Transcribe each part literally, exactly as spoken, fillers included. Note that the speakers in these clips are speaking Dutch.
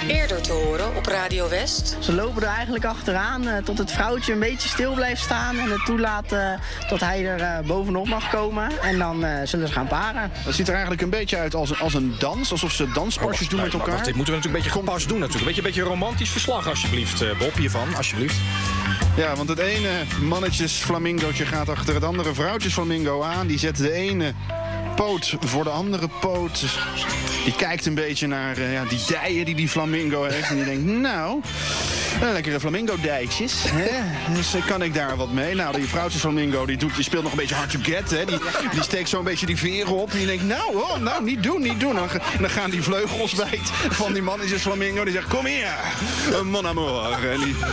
Eerder te horen op Radio West. Ze lopen er eigenlijk achteraan uh, tot het vrouwtje een beetje stil blijft staan en het toelaat uh, tot hij er uh, bovenop mag komen. En dan uh, zullen ze gaan paren. Dat ziet er eigenlijk een beetje uit als, als een dans, alsof ze danspasjes oh, doen met elkaar. Wacht, dit moeten we natuurlijk een beetje gepast doen natuurlijk. Een beetje, een beetje romantisch verslag alsjeblieft, uh, Bob, hiervan, alsjeblieft. Ja, want het ene mannetjes-flamingootje gaat achter het andere vrouwtjes-flamingo aan. Die zet de ene poot voor de andere poot. Die kijkt een beetje naar uh, ja, die dijen die die flamingo heeft. En die denkt, nou, uh, lekkere flamingo-dijkjes. Dus uh, kan ik daar wat mee? Nou, die vrouwtjes-flamingo die, doet, die speelt nog een beetje hard to get. Hè. Die, die steekt zo'n beetje die veren op. En die denkt, nou, oh, nou, niet doen, niet doen. En dan gaan die vleugels bij van die mannetjes-flamingo. Die zegt, kom hier, mon amour. En die...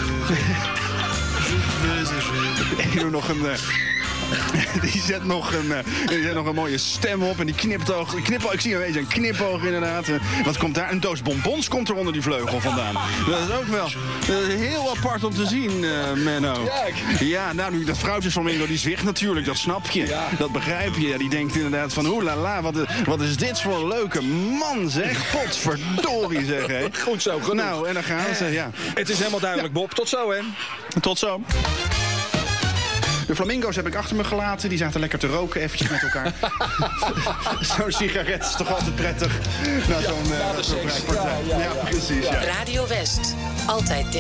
Ik doe nog een... Uh, die, zet nog een, uh, die zet nog een mooie stem op en die knipoog. Knipoog ik zie hem eens een knipoog inderdaad. Uh, wat komt daar? Een doos bonbons komt er onder die vleugel vandaan. Dat is ook wel uh, heel apart om te zien, uh, Menno. Ja, nou, nu dat vrouwtjesflamingo die zwicht natuurlijk, dat snap je. Ja. Dat begrijp je. Ja, die denkt inderdaad van, oelala, wat, wat is dit voor een leuke man, zeg. Potverdorie, zeg, hé. Goed zo, genoeg. Nou, en dan gaan ze, ja. Het is helemaal duidelijk, Bob. Tot zo, hè. Tot zo. De flamingo's heb ik achter me gelaten. Die zaten lekker te roken eventjes met elkaar. Zo'n sigaret is toch altijd prettig. Nou, ja, zo'n uh, zo ja, ja, ja, ja, precies. Ja. Radio West. Altijd dicht.